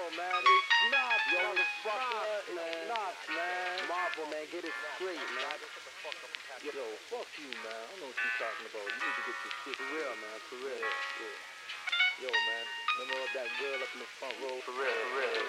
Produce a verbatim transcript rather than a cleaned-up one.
man, it's not, Yo, it's motherfucker, not, it's man. not, man. Marvel, man, get it straight, man. Yo, fuck you, man. I don't know what you talking about. You need to get your shit For real, man, for real. Yeah, yeah. Yo, man, remember that girl up in the front row? For real, for real.